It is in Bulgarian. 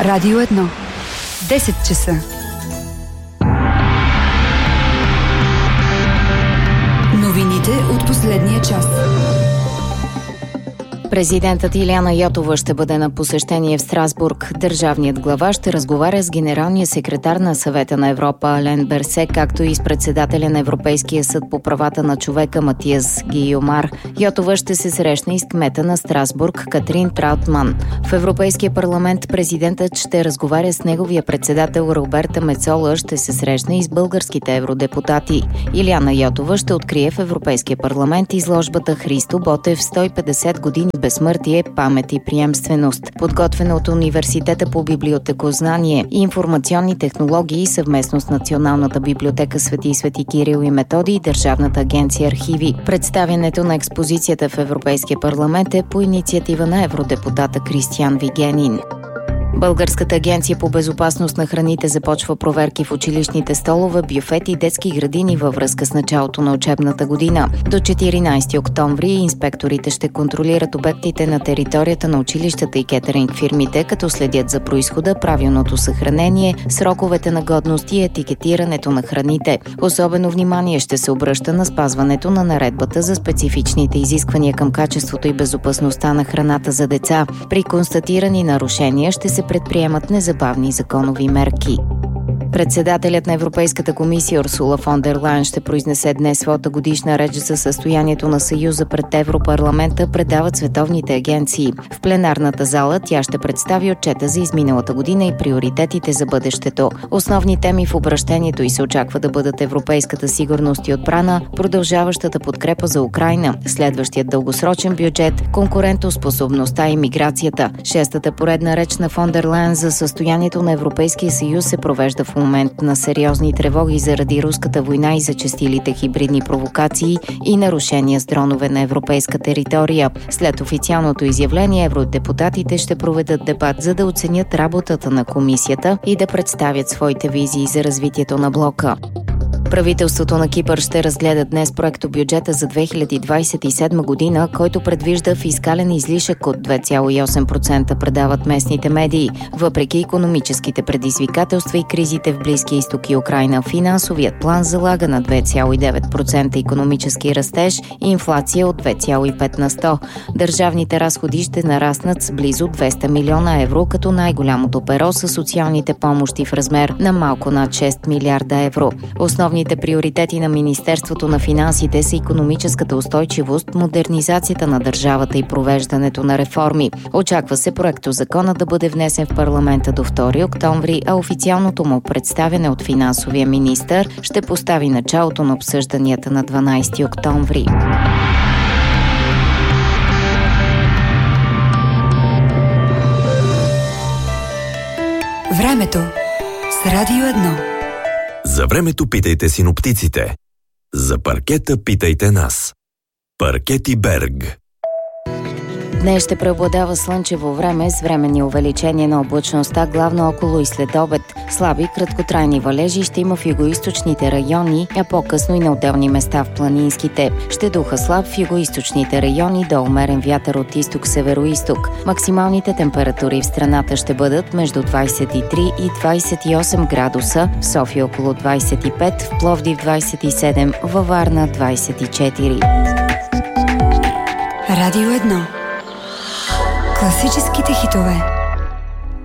Радио 1. 10 часа. Новините от последния час. Президентът Илияна Йотова ще бъде на посещение в Страсбург. Държавният глава ще разговаря с генералния секретар на Съвета на Европа Ален Берсе, както и с председателя на Европейския съд по правата на човека Матиас Гийомар. Йотова ще се срещне и с кмета на Страсбург Катрин Траутман. В Европейския парламент президентът ще разговаря с неговия председател Роберта Мецола, ще се срещне и с българските евродепутати. Илияна Йотова ще открие в Европейския парламент изложбата Христо Ботев 150 години безсмъртие, памет и приемственост, подготвена от Университета по библиотекознание и информационни технологии съвместно с Националната библиотека Свети Кирил и Методий и Държавната агенция Архиви. Представянето на експозицията в Европейския парламент е по инициатива на евродепутата Кристиан Вигенин. Българската агенция по безопасност на храните започва проверки в училищните столове, бюфети и детски градини във връзка с началото на учебната година. До 14 октомври инспекторите ще контролират обектите на територията на училищата и кетеринг фирмите, като следят за произхода, правилното съхранение, сроковете на годност и етикетирането на храните. Особено внимание ще се обръща на спазването на наредбата за специфичните изисквания към качеството и безопасността на храната за деца. При констатирани нарушения ще се предприемат незабавни законови мерки. Председателят на Европейската комисия Урсула фон дер Лайен ще произнесе днес своята годишна реч за състоянието на Съюза пред Европарламента, предават световните агенции. В пленарната зала тя ще представи отчета за изминалата година и приоритетите за бъдещето. Основни теми в обращението й се очаква да бъдат европейската сигурност и отбрана, продължаващата подкрепа за Украйна, следващият дългосрочен бюджет, конкурентоспособността и миграцията. Шестата поредна реч на фон дер Лайен за състоянието на Европейския съюз се провежда в момент на сериозни тревоги заради руската война и зачестилите хибридни провокации и нарушения с дронове на европейска територия. След официалното изявление, евродепутатите ще проведат дебат, за да оценят работата на комисията и да представят своите визии за развитието на блока. Правителството на Кипър ще разгледа днес проектобюджета за 2027 година, който предвижда фискален излишък от 2,8%, предават местните медии. Въпреки икономическите предизвикателства и кризите в Близкия изток и Украйна, финансовият план залага на 2,9% икономически растеж и инфлация от 2,5%. Държавните разходи ще нараснат с близо 200 милиона евро, като най-голямото перо са социалните помощи в размер на малко над 6 милиарда евро. Основните приоритети на Министерството на финансите са икономическата устойчивост, модернизацията на държавата и провеждането на реформи. Очаква се проектозакона да бъде внесен в парламента до 2 октомври, а официалното му представяне от финансовия министър ще постави началото на обсъжданията на 12 октомври. Времето с Радио 1. За времето питайте синоптиците. За паркета питайте нас. Паркети Берг. Днес ще преобладава слънчево време с временни увеличения на облачността, главно около и след обед. Слаби краткотрайни валежи ще има в югоизточните райони, а по-късно и на отделни места в планинските. Ще духа слаб в югоизточните райони до умерен вятър от изток-североизток. Максималните температури в страната ще бъдат между 23 и 28 градуса, в София около 25, в Пловдив 27, във Варна 24. Радио 1. Класическите хитове.